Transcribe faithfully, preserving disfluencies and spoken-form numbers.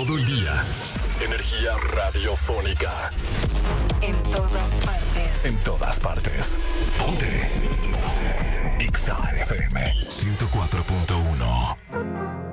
todo el día. Energía radiofónica. En todas partes. En todas partes. Ponte. Ponte. Exa F M ciento cuatro punto